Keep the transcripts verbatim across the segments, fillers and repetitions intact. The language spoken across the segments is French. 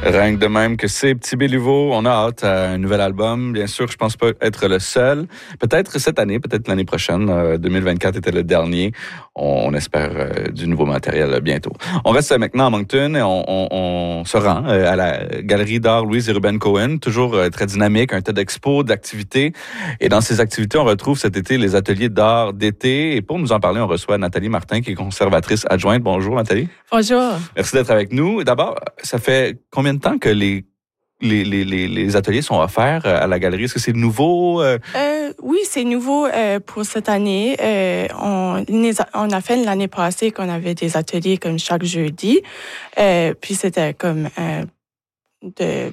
Rien que de même que c'est Petit Béliveau. On a hâte à un nouvel album. Bien sûr, je pense pas être le seul. Peut-être cette année, peut-être l'année prochaine. Euh, deux mille vingt-quatre était le dernier. On, on espère euh, du nouveau matériel euh, bientôt. On reste maintenant à Moncton et on, on, on se rend euh, à la Galerie d'art Louise et Ruben Cohen. Toujours euh, très dynamique, un tas d'expos, d'activités. Et dans ces activités, on retrouve cet été les ateliers d'art d'été. Et pour nous en parler, on reçoit Nathalie Martin, qui est conservatrice adjointe. Bonjour, Nathalie. Bonjour. Merci d'être avec nous. D'abord, ça fait combien de temps que les, les, les, les, les ateliers sont offerts à la galerie? Est-ce que c'est nouveau? Euh, oui, c'est nouveau euh, pour cette année. Euh, on, on a fait l'année passée qu'on avait des ateliers comme chaque jeudi. Euh, puis c'était comme euh, de,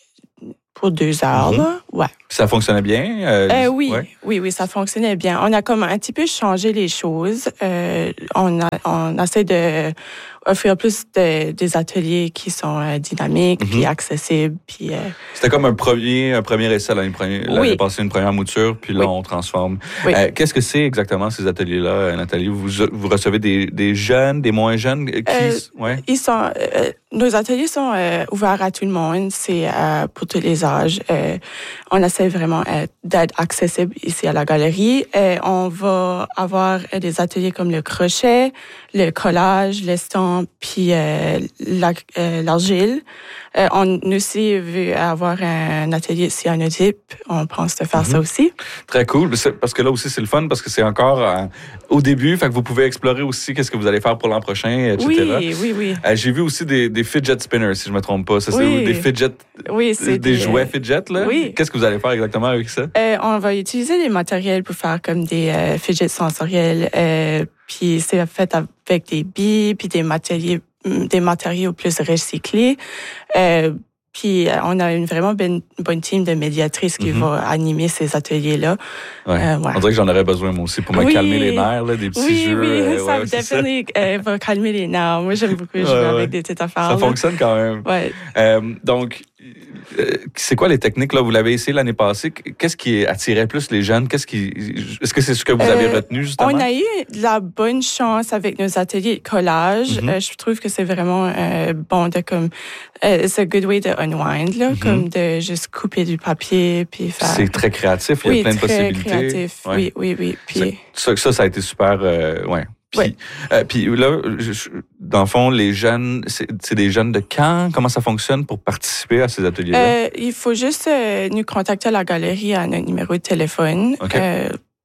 pour deux heures. Mm-hmm. Là. Ouais. Ça fonctionnait bien? Euh, euh, oui, ouais. oui, oui, ça fonctionnait bien. On a comme un petit peu changé les choses. Euh, on, a, on essaie de offrir plus de, des ateliers qui sont euh, dynamiques, mm-hmm. puis accessibles. Puis, euh... C'était comme un premier, un premier essai l'année, l'année oui. passée, une première mouture, puis là, oui. on transforme. Oui. Euh, qu'est-ce que c'est exactement ces ateliers-là, Nathalie? Vous, vous recevez des, des jeunes, des moins jeunes? Qui, euh, ouais. ils sont, euh, nos ateliers sont euh, ouverts à tout le monde. C'est euh, pour tous les âges. Euh, on essaie vraiment euh, d'être accessible ici à la galerie. Euh, on va avoir euh, des ateliers comme le crochet, le collage, l'estampe, puis euh, la, euh, l'argile. Euh, on aussi veut avoir un atelier ici à Nodip. On pense de faire mm-hmm. ça aussi. Très cool. Parce que là aussi, c'est le fun parce que c'est encore euh, au début. Fait que vous pouvez explorer aussi qu'est-ce que vous allez faire pour l'an prochain, et cetera. Oui, oui, oui. Euh, j'ai vu aussi des, des fidget spinners, si je ne me trompe pas. Ça, c'est oui. des fidget, oui, c'est des, des jouets fidget, là? Oui. Qu'est-ce que vous allez faire exactement avec ça? Euh, on va utiliser des matériels pour faire comme des euh, fidgets sensoriels. Euh, puis c'est fait avec des billes, puis des matériaux, des matériaux plus recyclés. Euh, Puis on a une vraiment bonne, bonne team de médiatrices qui mm-hmm. va animer ces ateliers-là. Ouais. Euh, ouais. On dirait que j'en aurais besoin moi aussi pour me oui. calmer les nerfs, là, des petits oui, jeux. Oui, euh, ça ouais, définit, euh, va calmer les nerfs. Moi, j'aime beaucoup jouer ouais, ouais. avec des petites affaires. Ça là. fonctionne quand même. Ouais. Euh, donc, euh, c'est quoi les techniques là? Vous l'avez essayé l'année passée. Qu'est-ce qui attirait plus les jeunes? Qu'est-ce qui, est-ce que c'est ce que vous avez euh, retenu justement? On a eu de la bonne chance avec nos ateliers de collage. Mm-hmm. Euh, je trouve que c'est vraiment euh, bon de comme, uh, it's a good way to unwind là. Mm-hmm. Comme de juste couper du papier puis faire. C'est très créatif, il y a oui, plein de possibilités. Créatif. Ouais. Oui, oui, oui. Puis ça, ça, ça a été super. Euh, ouais. Puis, oui. euh, puis là, je, dans le fond, les jeunes, c'est, c'est des jeunes de quand? Comment ça fonctionne pour participer à ces ateliers-là? Euh, il faut juste euh, nous contacter à la galerie à notre numéro de téléphone. Okay. Euh,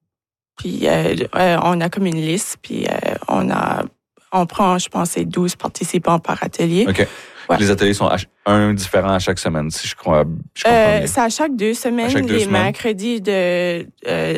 puis euh, euh, on a comme une liste, puis euh, on a, on prend, je pense, douze participants par atelier. OK. Ouais. Les ateliers sont à, un différent à chaque semaine, si je crois. Je comprends euh, bien. C'est à chaque deux semaines, chaque deux les semaines. mercredis de. Euh,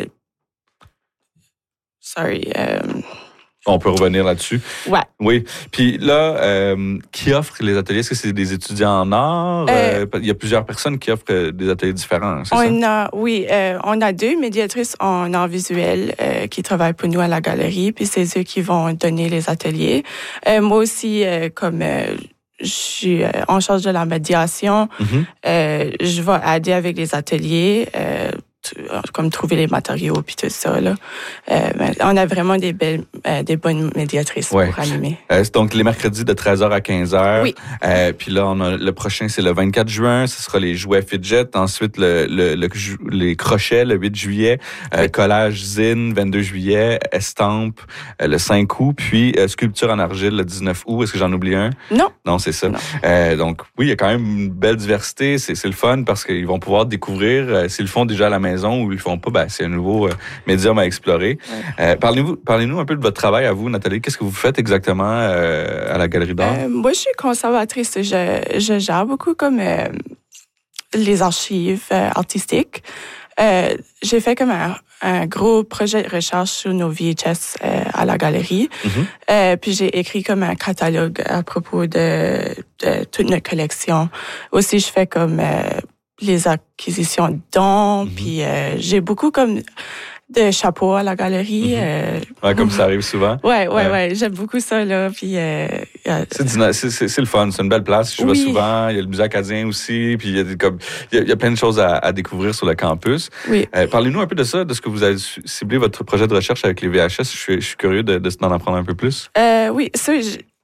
sorry. Euh, On peut revenir là-dessus. Ouais. Oui. Puis là, euh, qui offre les ateliers? Est-ce que c'est des étudiants en art? Euh, euh, il y a plusieurs personnes qui offrent des ateliers différents, c'est on ça? A, oui, euh, on a deux médiatrices en art visuel euh, qui travaillent pour nous à la galerie, puis c'est eux qui vont donner les ateliers. Euh, moi aussi, euh, comme euh, je suis euh, en charge de la médiation, mm-hmm. euh, je vais aider avec les ateliers. Euh, comme trouver les matériaux puis tout ça là. Euh, on a vraiment des belles euh, des bonnes médiatrices ouais. pour animer. Euh, c'est donc les mercredis de treize heures à quinze heures. Oui. Euh, puis là on a le prochain c'est le vingt-quatre juin, ce sera les jouets fidget, ensuite le, le, le les crochets le huit juillet, euh, oui. collage zine vingt-deux juillet, estampe euh, le cinq août, puis euh, sculpture en argile le dix-neuf août. Est-ce que j'en oublie un? Non. Non, c'est ça. Non. Euh, donc oui, il y a quand même une belle diversité, c'est c'est le fun parce qu'ils vont pouvoir découvrir euh, s'ils le font déjà à la maison ou ils le font pas, ben, c'est un nouveau euh, médium à explorer. Ouais. Euh, parlez-vous, parlez-nous un peu de votre travail à vous, Nathalie. Qu'est-ce que vous faites exactement euh, à la Galerie d'art? Euh, moi, je suis conservatrice. Je, je gère beaucoup comme euh, les archives euh, artistiques. Euh, j'ai fait comme un, un gros projet de recherche sur nos V H S euh, à la galerie. Mm-hmm. Euh, puis j'ai écrit comme un catalogue à propos de, de toute notre collection. Aussi, je fais comme euh, les acquisitions de dons, mm-hmm. puis euh, j'ai beaucoup comme de chapeaux à la galerie. Mm-hmm. Euh, ouais, comme ça arrive souvent. Ouais, ouais, ouais, ouais, j'aime beaucoup ça là. Puis euh, c'est, c'est, c'est, c'est le fun, c'est une belle place. Je oui. vais souvent. Il y a le musée acadien aussi, puis il y a des, comme il y a, il y a plein de choses à, à découvrir sur le campus. Oui. Euh, parlez-nous un peu de ça, de ce que vous avez ciblé votre projet de recherche avec les V H S. Je suis, je suis curieux de, de d'en apprendre un peu plus. Euh, oui, ça.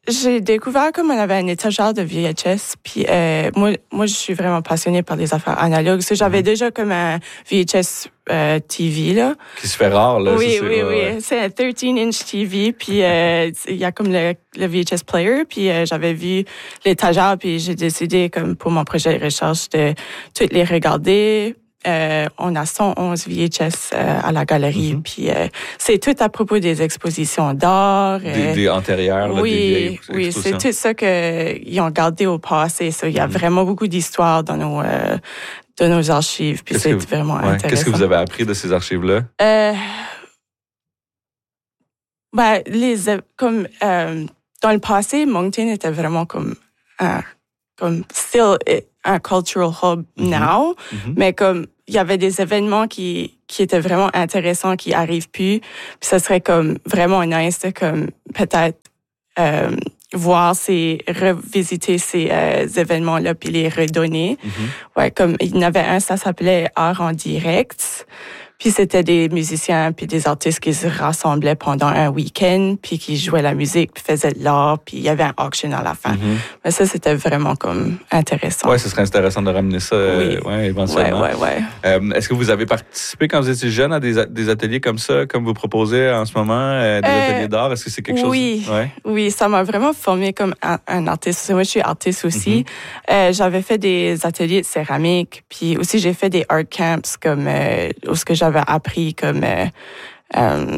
j'ai découvert comme on avait un étagère de V H S, puis euh, moi, moi, je suis vraiment passionnée par les affaires analogues. So, j'avais mm-hmm. déjà comme un V H S euh, T V, là. Qui se fait rare, là. Oui, ça, oui, ouais, oui. ouais. C'est un treize inch T V, puis il euh, y a comme le, le V H S player, puis euh, j'avais vu l'étagère, puis j'ai décidé, comme pour mon projet de recherche, de toutes les regarder. Euh, on a cent onze V H S euh, à la galerie, mm-hmm. puis euh, c'est tout à propos des expositions d'art. Des, euh, des antérieures, là, oui, des vieilles oui, c'est tout ça qu'ils ont gardé au passé. Ça. Il y a mm-hmm. vraiment beaucoup d'histoires dans nos, euh, dans nos archives, puis c'est vraiment ouais, intéressant. Qu'est-ce que vous avez appris de ces archives-là? Euh, ben, les, comme, euh, dans le passé, Moncton était vraiment comme un, comme still un cultural hub mm-hmm. now, mm-hmm. mais comme il y avait des événements qui qui étaient vraiment intéressants qui arrivent plus, puis ça serait comme vraiment nice de comme peut-être euh, voir ces revisiter ces euh, événements là puis les redonner. Mm-hmm. Ouais, comme il y en avait un, ça s'appelait Art en direct. Puis c'était des musiciens puis des artistes qui se rassemblaient pendant un week-end puis qui jouaient la musique puis faisaient de l'art puis il y avait un auction à la fin. Mm-hmm. Mais ça, c'était vraiment comme intéressant. Ouais, ce serait intéressant de ramener ça oui. euh, ouais, éventuellement. Ouais, ouais, ouais. Euh, est-ce que vous avez participé quand vous étiez jeune à des, des ateliers comme ça, comme vous proposez en ce moment, euh, des euh, ateliers d'art? Est-ce que c'est quelque oui, chose? Ouais. Oui, ça m'a vraiment formée comme un, un artiste. Moi, je suis artiste aussi. Mm-hmm. Euh, j'avais fait des ateliers de céramique puis aussi j'ai fait des art camps comme euh, où ce que j'avais appris comme euh, euh,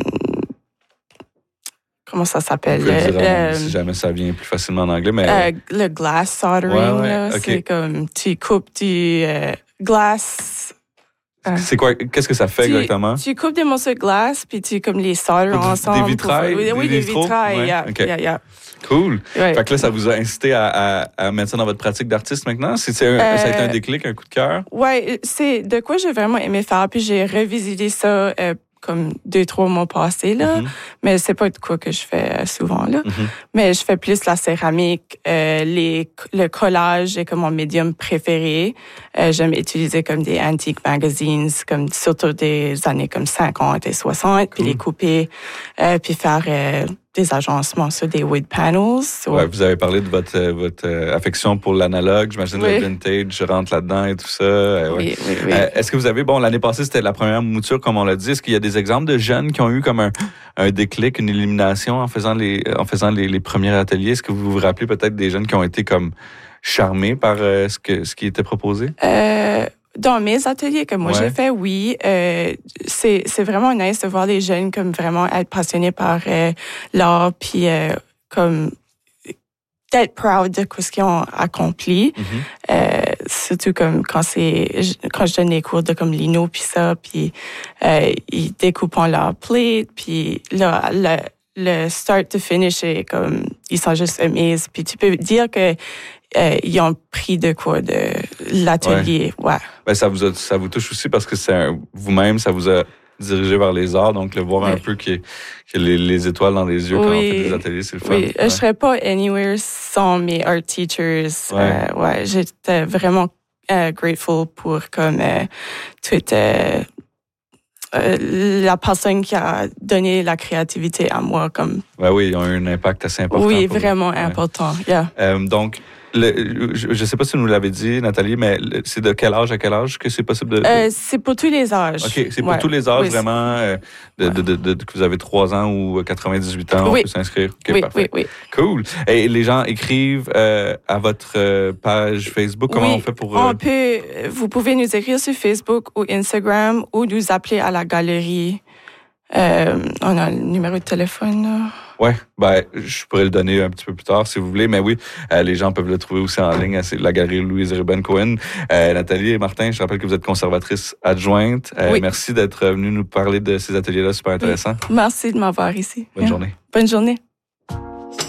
comment ça s'appelle le, euh, si jamais ça vient plus facilement en anglais mais euh, le glass soldering ouais, ouais, là, okay. C'est comme tu coupes du euh, glace. C'est quoi? Qu'est-ce que ça fait tu, exactement? Tu coupes des morceaux de glace puis tu comme les soldres ensemble. Des vitrailles? Pour, oui, des, oui, des vitrailles. Ouais. Yeah, okay. yeah, yeah. Cool. Ouais. Fait que là, ça vous a incité à, à, à mettre ça dans votre pratique d'artiste maintenant? C'est, c'est un, euh, ça a été un déclic, un coup de cœur? Oui, c'est de quoi j'ai vraiment aimé faire. Puis j'ai revisité ça euh, comme deux, trois mois passés, là. Mm-hmm. Mais c'est pas de quoi que je fais souvent, là. Mm-hmm. Mais je fais plus la céramique, euh, les, le collage est comme mon médium préféré. Euh, j'aime utiliser comme des antique magazines, comme surtout des années comme cinquante et soixante, cool. Puis les couper, euh, puis faire euh, des agencements sur des wood panels. So. Ouais, vous avez parlé de votre, votre euh, affection pour l'analogue. J'imagine oui. Le vintage, je rentre là-dedans et tout ça. Euh, ouais. Oui, oui, oui. Euh, est-ce que vous avez, bon, l'année passée, c'était la première mouture, comme on l'a dit. Est-ce qu'il y a des exemples de jeunes qui ont eu comme un, un déclic, une illumination en faisant les, en faisant les, les premiers ateliers? Est-ce que vous vous rappelez peut-être des jeunes qui ont été comme charmés par euh, ce, que, ce qui était proposé? Euh... Dans mes ateliers que moi ouais. j'ai fait, oui, euh, c'est c'est vraiment nice de voir les jeunes comme vraiment être passionnés par euh, l'art, puis euh, comme d'être proud de ce qu'ils ont accompli. Mm-hmm. Euh, surtout comme quand c'est quand je donne des cours de comme lino puis ça, puis euh, ils découpent leur plate, puis là le le start to finish est comme ils sont juste amazed, puis tu peux dire que Euh, ils ont pris de quoi de l'atelier, ouais. ouais. Ben, ça vous a, ça vous touche aussi parce que c'est un, vous-même, ça vous a dirigé vers les arts, donc le voir oui. un peu qu'il y a les, les étoiles dans les yeux quand oui. on fait des ateliers, c'est le fun. Oui, ouais. Je serais pas anywhere sans mes art teachers. Ouais, euh, ouais j'étais vraiment euh, grateful pour comme euh, toute euh, euh, la personne qui a donné la créativité à moi, comme. Ouais, oui, ils ont eu un impact assez important. Oui, vraiment vous. important. Ouais. Yeah. Euh, donc. Le, je ne sais pas si vous nous l'avez dit, Nathalie, mais le, c'est de quel âge à quel âge que c'est possible de... de... Euh, c'est pour tous les âges. OK, c'est pour ouais. tous les âges, oui, vraiment, euh, de, ouais. de, de, de, de, que vous avez trois ans ou quatre-vingt-dix-huit ans, oui. on peut s'inscrire. OK, oui, parfait. Oui, oui. Cool. Et les gens écrivent euh, à votre euh, page Facebook, comment oui, on fait pour... Euh... On peut, vous pouvez nous écrire sur Facebook ou Instagram ou nous appeler à la galerie. Euh, on a le numéro de téléphone, là. Oui, ben, je pourrais le donner un petit peu plus tard si vous voulez, mais oui, euh, les gens peuvent le trouver aussi en ligne. C'est la galerie Louise Ruben-Cohen. Euh, Nathalie et Martin, je rappelle que vous êtes conservatrice adjointe. Euh, oui. Merci d'être venus nous parler de ces ateliers-là, super intéressants. Merci de m'avoir ici. Bonne journée. Bonne journée.